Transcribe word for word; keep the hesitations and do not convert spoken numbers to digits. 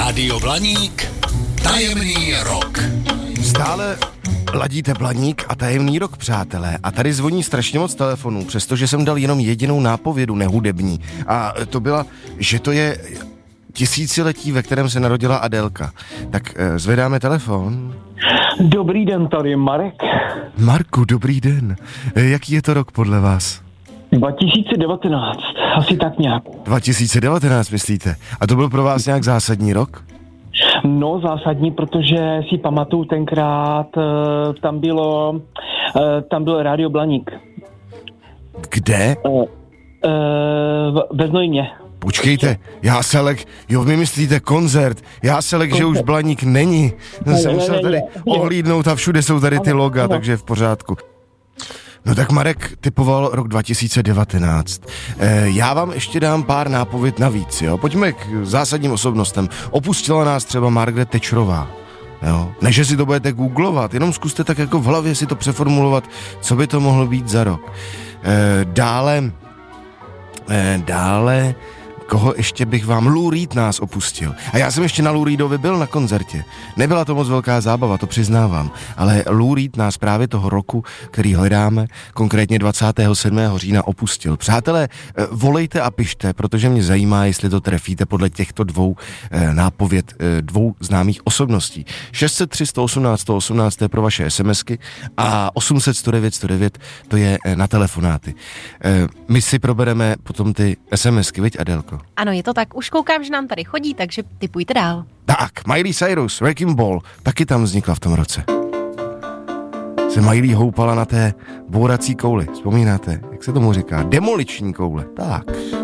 Rádio Blaník, tajemný rok. Stále ladíte Blaník a tajemný rok, přátelé. A tady zvoní strašně moc telefonů, přestože jsem dal jenom jedinou nápovědu nehudební. A to byla, že to je tisíciletí, ve kterém se narodila Adélka. Tak zvedáme telefon. Dobrý den, tady Marek. Marku, dobrý den. Jaký je to rok podle vás? dva tisíce devatenáct, asi tak nějak. dva tisíce devatenáct, myslíte? A to byl pro vás nějak zásadní rok? No, zásadní, protože si pamatuju tenkrát, tam bylo, tam byl Rádio Blaník. Kde? Ve Znojmě. Počkejte, já se lek, jo, vy myslíte koncert, já se lek, že už Blaník není. Já jsem musel tady ohlídnout a všude jsou tady ty loga, takže je v pořádku. No tak Marek typoval rok dva tisíce devatenáct. E, já vám ještě dám pár nápověd navíc, jo. Pojďme k zásadním osobnostem. Opustila nás třeba Margaret Thatcherová. Jo. Ne, že si to budete googlovat, jenom zkuste tak jako v hlavě si to přeformulovat, co by to mohlo být za rok. E, dále, e, dále... Koho ještě bych vám? Lou Reed nás opustil. A já jsem ještě na Lou Reedovi byl na koncertě. Nebyla to moc velká zábava, to přiznávám. Ale Lou Reed nás právě toho roku, který hledáme, konkrétně dvacátého sedmého října opustil. Přátelé, volejte a pište, protože mě zajímá, jestli to trefíte podle těchto dvou nápověd dvou známých osobností. šest set tři, sto osmnáct, sto osmnáct to je pro vaše SMSky a osm set, sto devět, sto devět to je na telefonáty. My si probereme potom ty SMSky, viď Adélko? Ano, je to tak. Už koukám, že nám tady chodí, takže tipujte dál. Tak, Miley Cyrus, Wrecking Ball, taky tam vznikla v tom roce. Se Miley houpala na té bourací kouli, vzpomínáte? Jak se tomu říká? Demoliční koule, tak.